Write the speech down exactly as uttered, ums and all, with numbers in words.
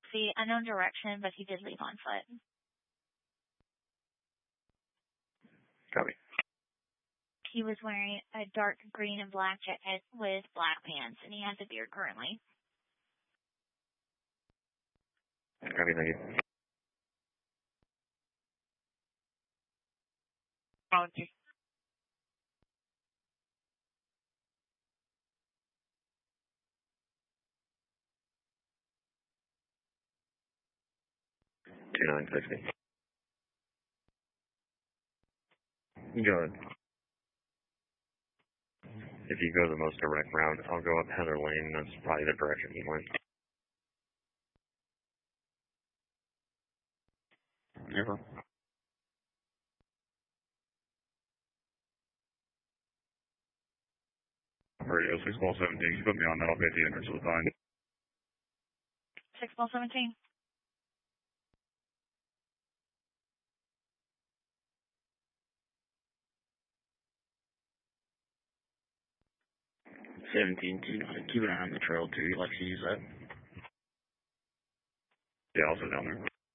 See, unknown direction, but he did leave on foot. Copy. He was wearing a dark green and black jacket with black pants, and he has a beard currently. Copy, thank you. Apologies. two nine sixty. Go ahead. If you go the most direct route, I'll go up Heather Lane. That's probably the direction he went. Never. Radio six ball seventeen. You put me on that. I'll be at the entrance of the sign. six ball seventeen. seventeen two nine. Keep an eye on the trail too. He likes to use that. Yeah, I'll sit down there.